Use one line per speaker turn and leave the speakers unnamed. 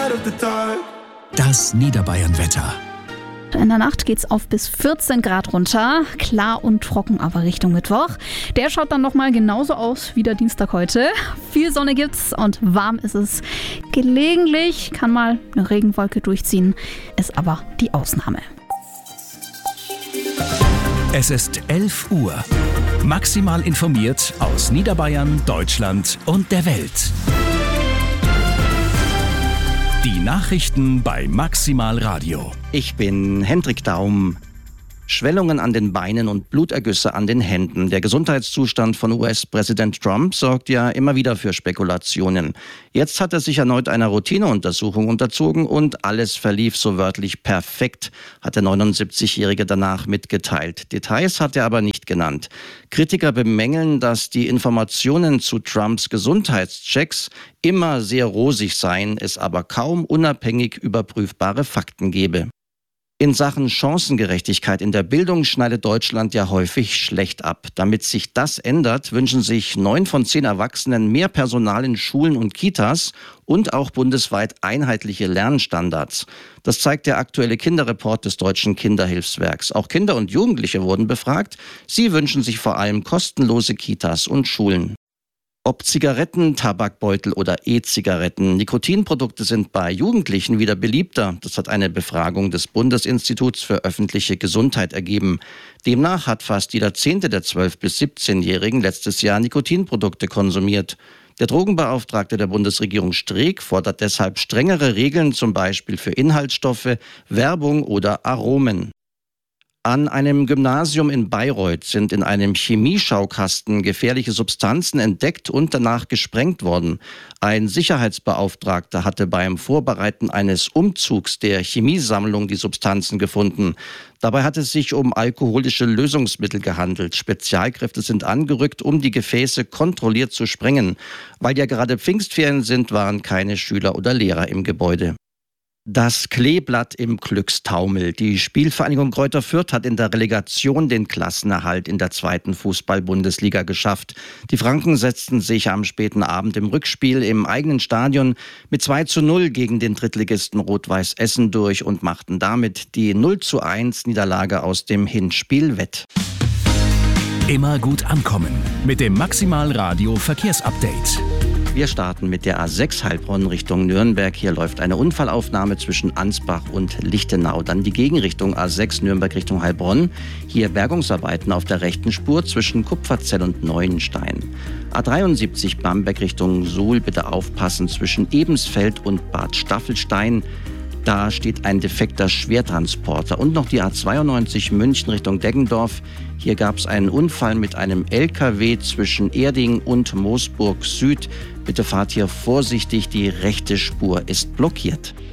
Das Niederbayern-Wetter.
In der Nacht geht's auf bis 14 Grad runter. Klar und trocken aber Richtung Mittwoch. Der schaut dann nochmal genauso aus wie der Dienstag heute. Viel Sonne gibt's und warm ist es. Gelegentlich kann mal eine Regenwolke durchziehen, ist aber die Ausnahme.
Es ist 11 Uhr. Maximal informiert aus Niederbayern, Deutschland und der Welt. Die Nachrichten bei Maximal Radio.
Ich bin Hendrik Daum. Schwellungen an den Beinen und Blutergüsse an den Händen. Der Gesundheitszustand von US-Präsident Trump sorgt ja immer wieder für Spekulationen. Jetzt hat er sich erneut einer Routineuntersuchung unterzogen und alles verlief so wörtlich perfekt, hat der 79-Jährige danach mitgeteilt. Details hat er aber nicht genannt. Kritiker bemängeln, dass die Informationen zu Trumps Gesundheitschecks immer sehr rosig seien, es aber kaum unabhängig überprüfbare Fakten gebe. In Sachen Chancengerechtigkeit in der Bildung schneidet Deutschland ja häufig schlecht ab. Damit sich das ändert, wünschen sich 9 von 10 Erwachsenen mehr Personal in Schulen und Kitas und auch bundesweit einheitliche Lernstandards. Das zeigt der aktuelle Kinderreport des Deutschen Kinderhilfswerks. Auch Kinder und Jugendliche wurden befragt. Sie wünschen sich vor allem kostenlose Kitas und Schulen. Ob Zigaretten, Tabakbeutel oder E-Zigaretten, Nikotinprodukte sind bei Jugendlichen wieder beliebter. Das hat eine Befragung des Bundesinstituts für öffentliche Gesundheit ergeben. Demnach hat fast jeder 10. der 12- bis 17-Jährigen letztes Jahr Nikotinprodukte konsumiert. Der Drogenbeauftragte der Bundesregierung Streeck fordert deshalb strengere Regeln, zum Beispiel für Inhaltsstoffe, Werbung oder Aromen. An einem Gymnasium in Bayreuth sind in einem Chemieschaukasten gefährliche Substanzen entdeckt und danach gesprengt worden. Ein Sicherheitsbeauftragter hatte beim Vorbereiten eines Umzugs der Chemiesammlung die Substanzen gefunden. Dabei hat es sich um alkoholische Lösungsmittel gehandelt. Spezialkräfte sind angerückt, um die Gefäße kontrolliert zu sprengen. Weil ja gerade Pfingstferien sind, waren keine Schüler oder Lehrer im Gebäude. Das Kleeblatt im Glückstaumel. Die Spielvereinigung Greuther Fürth hat in der Relegation den Klassenerhalt in der 2. Fußball-Bundesliga geschafft. Die Franken setzten sich am späten Abend im Rückspiel im eigenen Stadion mit 2:0 gegen den Drittligisten Rot-Weiß Essen durch und machten damit die 0:1 Niederlage aus dem Hinspiel wett.
Immer gut ankommen mit dem Maximal Radio Verkehrsupdate.
Wir starten mit der A6 Heilbronn Richtung Nürnberg. Hier läuft eine Unfallaufnahme zwischen Ansbach und Lichtenau. Dann die Gegenrichtung A6 Nürnberg Richtung Heilbronn. Hier Bergungsarbeiten auf der rechten Spur zwischen Kupferzell und Neuenstein. A73 Bamberg Richtung Suhl. Bitte aufpassen zwischen Ebensfeld und Bad Staffelstein. Da steht ein defekter Schwertransporter. Und noch die A92 München Richtung Deggendorf. Hier gab es einen Unfall mit einem LKW zwischen Erding und Moosburg Süd. Bitte fahrt hier vorsichtig, die rechte Spur ist blockiert.